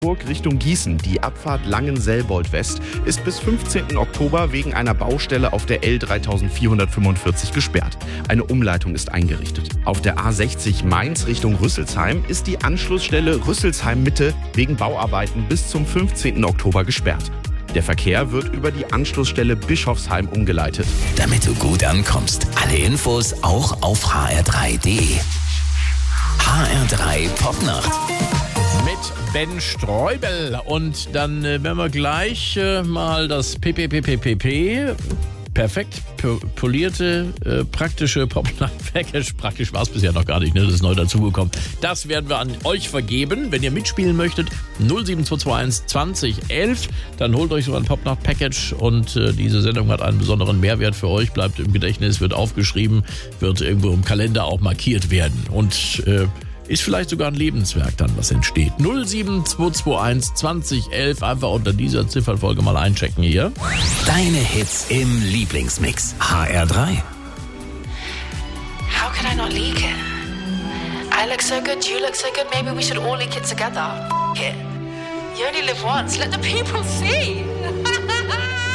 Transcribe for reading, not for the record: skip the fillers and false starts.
Richtung Gießen, die Abfahrt Langen-Selbold-West, ist bis 15. Oktober wegen einer Baustelle auf der L 3445 gesperrt. Eine Umleitung ist eingerichtet. Auf der A60 Mainz Richtung Rüsselsheim ist die Anschlussstelle Rüsselsheim-Mitte wegen Bauarbeiten bis zum 15. Oktober gesperrt. Der Verkehr wird über die Anschlussstelle Bischofsheim umgeleitet. Damit du gut ankommst, alle Infos auch auf hr3.de. HR3 Popnacht. Mit Ben Streubel. Und dann werden wir gleich mal das PPPPP, perfekt polierte, praktische Popnacht-Package, praktisch war es bisher noch gar nicht, ne? Das ist neu dazugekommen. Das werden wir an euch vergeben. Wenn ihr mitspielen möchtet, 07221 2011, dann holt euch so ein Popnacht-Package und diese Sendung hat einen besonderen Mehrwert für euch, bleibt im Gedächtnis, wird aufgeschrieben, wird irgendwo im Kalender auch markiert werden und ist vielleicht sogar ein Lebenswerk dann, was entsteht. 07221 2011. Einfach unter dieser Ziffernfolge mal einchecken hier. Deine Hits im Lieblingsmix. HR3. How can I not leak it? I look so good, you look so good, maybe we should all leak it together. F*** it. You only live once, let the people see.